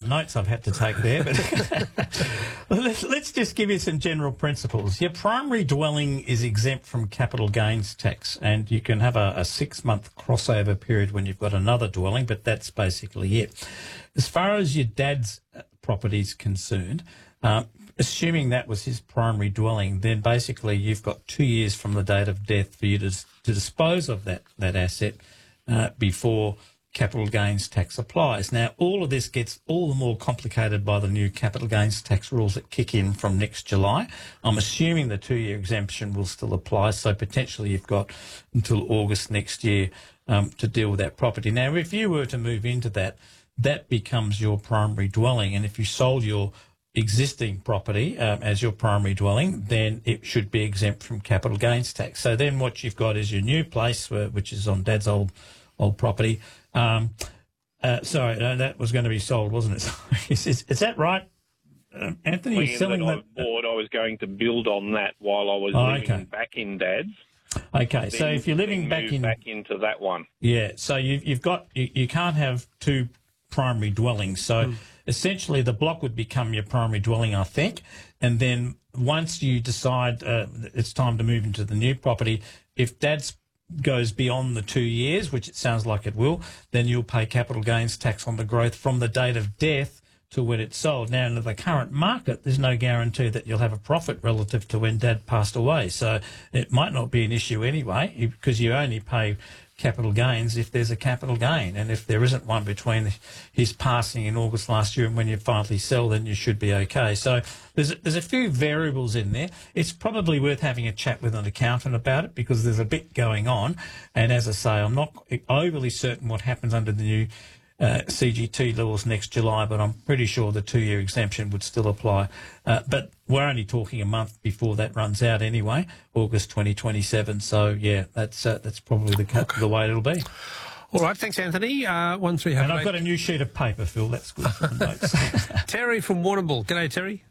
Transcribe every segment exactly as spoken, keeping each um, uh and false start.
notes I've had to take there, but let's, let's just give you some general principles. Your primary dwelling is exempt from capital gains tax, and you can have a, a six-month crossover period when you've got another dwelling, but that's basically it. As far as your dad's property is concerned, um, assuming that was his primary dwelling, then basically you've got two years from the date of death for you to, to dispose of that, that asset uh, before capital gains tax applies. Now, all of this gets all the more complicated by the new capital gains tax rules that kick in from next July. I'm assuming the two-year exemption will still apply, so potentially you've got until August next year um, to deal with that property. Now, if you were to move into that, that becomes your primary dwelling, and if you sold your existing property um, as your primary dwelling, then it should be exempt from capital gains tax. So then what you've got is your new place, uh, which is on Dad's old old property. Um, uh, sorry, no, that was going to be sold, wasn't it? is, is, is that right, um, Anthony? You're selling that? I bought, I was going to build on that while I was oh, living okay. back in Dad's. Okay, so if you're living back in back into that one, yeah. So you've you've got you, you can't have two primary dwellings. So mm. essentially, the block would become your primary dwelling, I think, and then once you decide uh, it's time to move into the new property, if Dad's goes beyond the two years, which it sounds like it will, then you'll pay capital gains tax on the growth from the date of death to when it's sold. Now, in the current market, there's no guarantee that you'll have a profit relative to when Dad passed away. So it might not be an issue anyway, because you only pay capital gains if there's a capital gain. And if there isn't one between his passing in August last year and when you finally sell, then you should be okay. So there's, there's a few variables in there. It's probably worth having a chat with an accountant about it because there's a bit going on. And as I say, I'm not overly certain what happens under the new Uh, C G T laws next July, but I'm pretty sure the two-year exemption would still apply. Uh, but we're only talking a month before that runs out anyway, August twenty twenty-seven. So, yeah, that's uh, that's probably the, okay. the way it'll be. All right, thanks, Anthony. Uh, one three. And I've got a new sheet of paper, Phil. That's good for the notes. Terry from Warrnambool. G'day, Terry.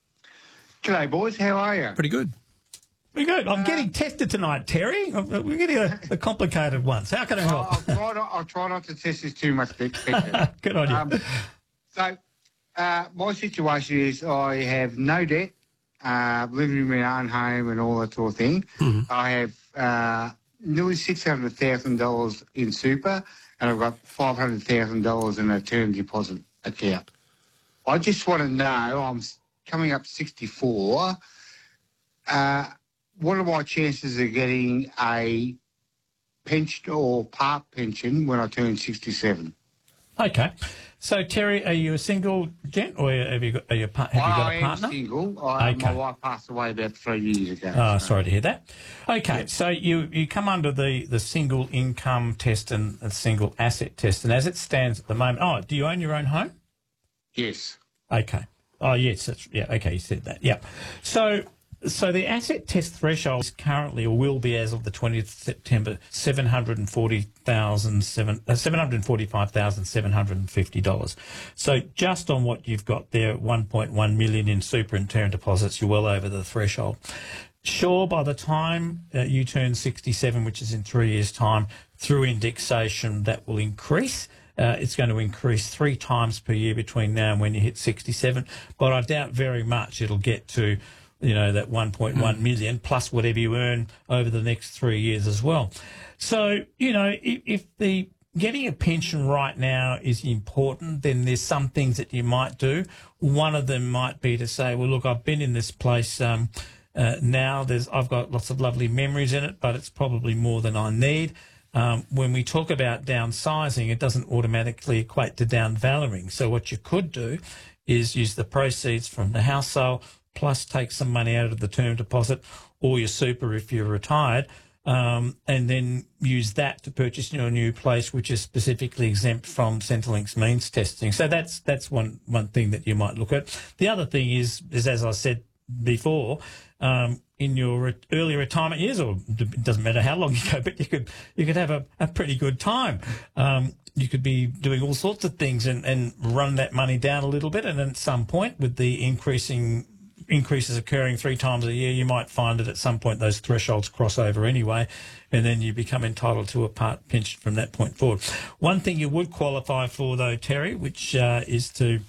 G'day, boys. How are you? Pretty good. Pretty good. I'm uh, getting tested tonight, Terry. We're getting the, the complicated ones. How can I help? I'll, I'll, try not, I'll try not to test this too much. Good on you. Um, so, uh, my situation is I have no debt, uh, living in my own home and all that sort of thing. Mm-hmm. I have uh, nearly six hundred thousand dollars in super, and I've got five hundred thousand dollars in a term deposit account. I just want to know, I'm coming up sixty-four, uh, what are my chances of getting a pension or part pension when I turn sixty-seven? Okay. So, Terry, are you a single gent or have you got, are you, have you got a partner? I am single. I, okay. My wife passed away about three years ago. Oh, so. sorry to hear that. Okay, yeah. so you, you come under the, the single income test and the single asset test, and as it stands at the moment, oh, do you own your own home? Yes. Okay. Oh, yes, that's, yeah, okay, you said that, yeah. So... So the asset test threshold is currently, or will be as of the twentieth of September, seven hundred forty thousand seven uh, seven hundred forty-five thousand seven hundred fifty dollars. So just on what you've got there, one point one million in super and term deposits, you're well over the threshold. Sure, by the time uh, you turn sixty-seven, which is in three years' time, through indexation, that will increase. Uh, it's going to increase three times per year between now and when you hit sixty-seven. But I doubt very much it'll get to, you know, that one point one million plus whatever you earn over the next three years as well. So, you know, if, if the getting a pension right now is important, then there's some things that you might do. One of them might be to say, well, look, I've been in this place um, uh, now. There's I've got lots of lovely memories in it, but it's probably more than I need. Um, when we talk about downsizing, it doesn't automatically equate to downvaluing. So what you could do is use the proceeds from the house sale plus take some money out of the term deposit or your super if you're retired, um, and then use that to purchase your new place, which is specifically exempt from Centrelink's means testing. So that's that's one one thing that you might look at. The other thing is, is as I said before, um, in your re- early retirement years, or it doesn't matter how long you go, but you could you could have a, a pretty good time. Um, you could be doing all sorts of things and, and run that money down a little bit, and then at some point with the increasing increases occurring three times a year, you might find that at some point those thresholds cross over anyway, and then you become entitled to a part pension from that point forward. One thing you would qualify for, though, Terry, which uh, is to